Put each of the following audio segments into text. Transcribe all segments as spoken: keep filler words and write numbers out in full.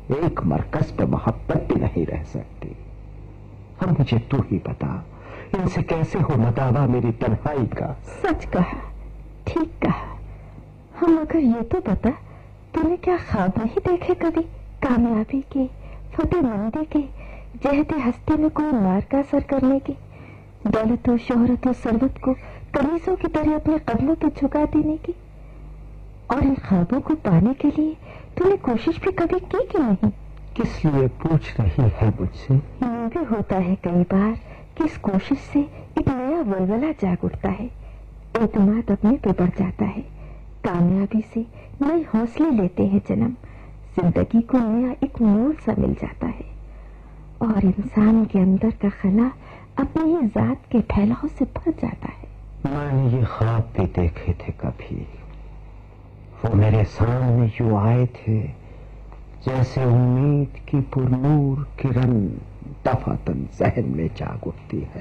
ایک مرکز پہ محبت بھی نہیں رہ سکتی. اب مجھے تو ہی بتا, ان سے کیسے ہو مداوا میری تنہائی کا؟ سچ کہا, ٹھیک کہا. ہم مگر یہ تو بتا, تو نے کیا خواب نہیں دیکھے کبھی کامیابی کے, فتح مندی کے, جہد ہستی میں کوئی مارکا سر کرنے کی, دولت و شہرت و ثروت کو کنیزوں کی طرح اپنے قدموں پہ جھکا دینے کی؟ اور ان خوابوں کو پانے کے لیے تو نے کوشش بھی کبھی کی کہ نہیں؟ کس لیے پوچھ رہی ہے مجھ سے؟ یہ بھی ہوتا ہے کئی بار کہ اس کوشش سے ایک نیا ولولہ جاگ اٹھتا ہے, اعتماد اپنے پہ بڑھ جاتا ہے, کامیابی سے نئے حوصلے لیتے ہیں جنم, زندگی کو نیا ایک موڑ سا مل جاتا ہے, اور انسان کے اندر کا خلا اپنی ہی ذات کے پھیلاؤ سے بھر جاتا ہے. میں نے یہ خواب بھی دیکھے تھے کبھی, وہ میرے سامنے یوں آئے تھے جیسے امید کی پرنور کرن دفعتاً ذہن میں جاگ اٹھتی ہے.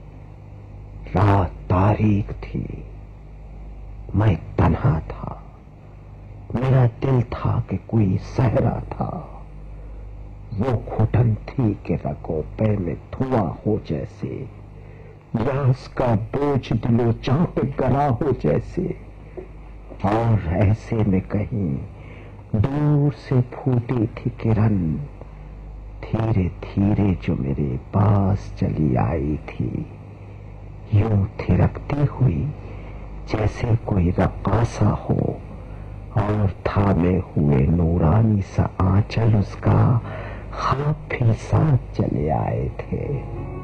رات تاریک تھی, میں تنہا تھا, میرا دل تھا کہ کوئی صحرا تھا. وہ گھٹن تھی کہ رگوں پہ میں دھواں ہو جیسے, یاس کا بوجھ دلو چاہ پہ گرا ہو جیسے, اور ایسے میں کہیں دور سے پھوٹی تھی کرن, دھیرے دھیرے جو میرے پاس چلی آئی تھی, یوں تھرکتی ہوئی جیسے کوئی رقاصہ ہو, اور تھامے ہوئے نورانی سا آنچل اس کا خواب بھی ساتھ چلے آئے تھے.